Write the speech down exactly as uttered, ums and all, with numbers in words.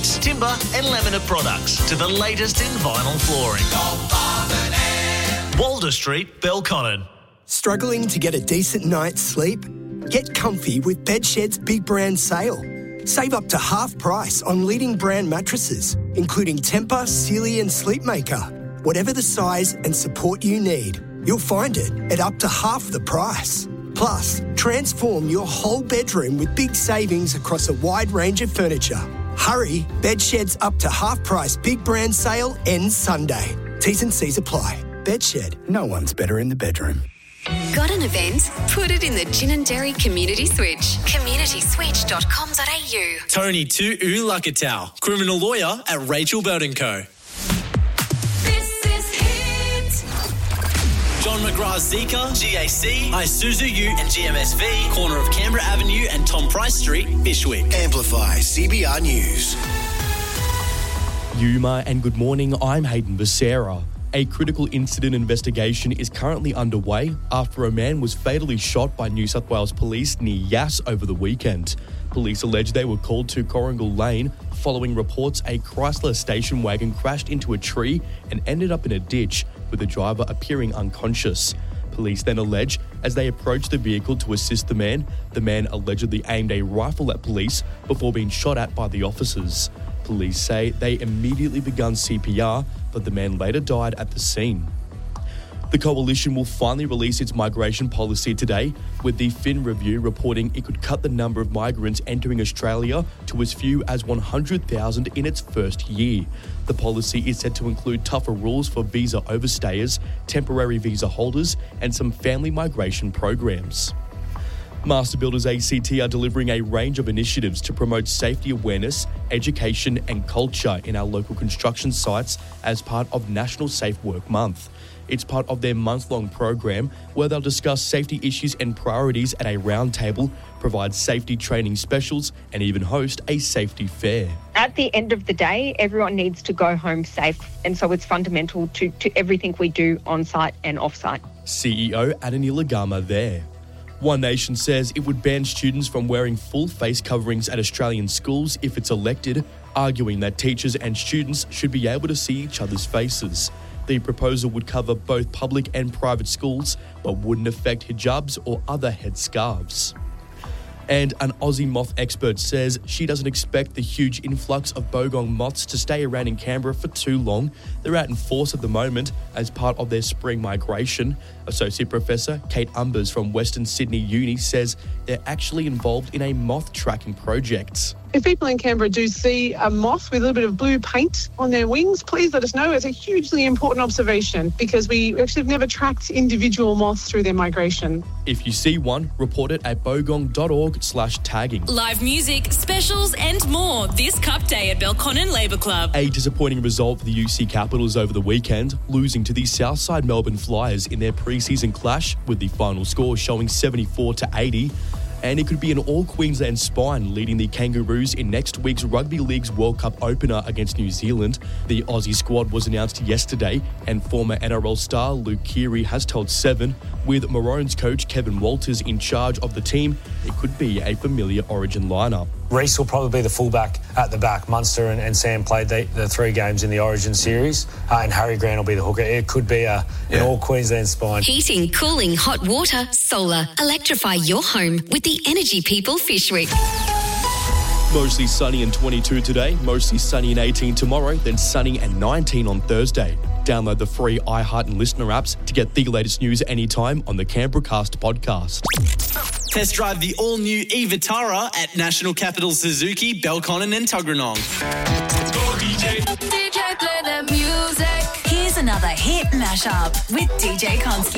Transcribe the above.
laminates, timber and laminate products to the latest in vinyl flooring. Walder Street, Belconnen. Struggling to get a decent night's sleep? Get comfy with Bedshed's Big Brand Sale. Save up to half price on leading brand mattresses, including Tempur, Sealy and Sleepmaker. Whatever the size and support you need, you'll find it at up to half the price. Plus, transform your whole bedroom with big savings across a wide range of furniture. Hurry, Bedshed's up to half price Big Brand Sale ends Sunday. T's and C's apply. Bedshed, no one's better in the bedroom. Got an event? Put it in the Ginninderry Community Switch. community switch dot com dot a u. Tony Tu Ulakatau, criminal lawyer at Rachel Bird and Co. This is Hit. John McGrath Zika, G A C, Isuzu U and G M S V, corner of Canberra Avenue and Tom Price Street, Bishwick. Amplify C B R News. Yuma and good morning, I'm Hayden Becerra. A critical incident investigation is currently underway after a man was fatally shot by New South Wales Police near Yass over the weekend. Police allege they were called to Corringal Lane following reports a Chrysler station wagon crashed into a tree and ended up in a ditch, with the driver appearing unconscious. Police then allege as they approached the vehicle to assist the man, the man allegedly aimed a rifle at police before being shot at by the officers. Police say they immediately begun C P R, but the man later died at the scene. The Coalition will finally release its migration policy today, with the Fin Review reporting it could cut the number of migrants entering Australia to as few as one hundred thousand in its first year. The policy is set to include tougher rules for visa overstayers, temporary visa holders, and some family migration programs. Master Builders A C T are delivering a range of initiatives to promote safety awareness, education and culture in our local construction sites as part of National Safe Work Month. It's part of their month-long program where they'll discuss safety issues and priorities at a roundtable, provide safety training specials and even host a safety fair. At the end of the day, everyone needs to go home safe, and so it's fundamental to, to everything we do on-site and off-site. C E O Adanila Gama there. One Nation says it would ban students from wearing full face coverings at Australian schools if it's elected, arguing that teachers and students should be able to see each other's faces. The proposal would cover both public and private schools, but wouldn't affect hijabs or other headscarves. And an Aussie moth expert says she doesn't expect the huge influx of bogong moths to stay around in Canberra for too long. They're out in force at the moment as part of their spring migration. Associate Professor Kate Umbers from Western Sydney Uni says they're actually involved in a moth tracking project. If people in Canberra do see a moth with a little bit of blue paint on their wings, please let us know. It's a hugely important observation because we actually have never tracked individual moths through their migration. If you see one, report it at bogong.org slash tagging. Live music, specials and more this Cup Day at Belconnen Labour Club. A disappointing result for the U C Capitals over the weekend, losing to the Southside Melbourne Flyers in their pre-season clash, with the final score showing seventy-four to eighty. And it could be an all-Queensland spine leading the Kangaroos in next week's Rugby League's World Cup opener against New Zealand. The Aussie squad was announced yesterday, and former N R L star Luke Keary has told Seven, with Maroons coach Kevin Walters in charge of the team, it could be a familiar Origin lineup. Reece will probably be the fullback at the back. Munster and, and Sam played the, the three games in the Origin series, uh, and Harry Grant will be the hooker. It could be a, yeah. an all-Queensland spine. Heating, cooling, hot water, solar. Electrify your home with the Energy People Fishwick. Mostly sunny and twenty-two today, mostly sunny and eighteen tomorrow, then sunny and nineteen on Thursday. Download the free iHeart and Listener apps to get the latest news anytime on the Canberra Cast podcast. Test drive the all-new e-Vitara at National Capital Suzuki, Belconnen and Tuggeranong. Go D J. D J, play the music. Here's another hit mashup with D J Konski.